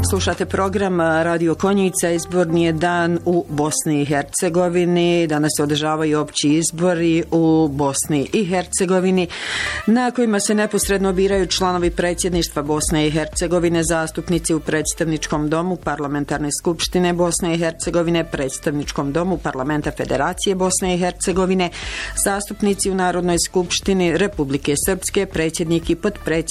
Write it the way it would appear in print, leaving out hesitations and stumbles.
Slušate program Radio Konjica, izborni je dan u Bosni i Hercegovini. Danas se održavaju opći izbori u Bosni i Hercegovini, na kojima se neposredno biraju članovi predsjedništva Bosne i Hercegovine, zastupnici u predstavničkom domu Parlamentarne skupštine Bosne i Hercegovine, predstavničkom domu Parlamenta Federacije Bosne i Hercegovine, zastupnici u Narodnoj skupštini Republike Srpske, predsjednik i potpredsjednik